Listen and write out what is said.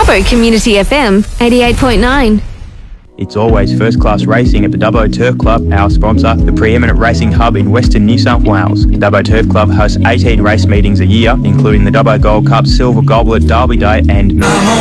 Dubbo Community FM 88.9. It's always first-class racing at the Dubbo Turf Club, our sponsor, the preeminent racing hub in Western New South Wales. The Dubbo Turf Club hosts 18 race meetings a year, including the Dubbo Gold Cup, Silver Goblet, Derby Day and more.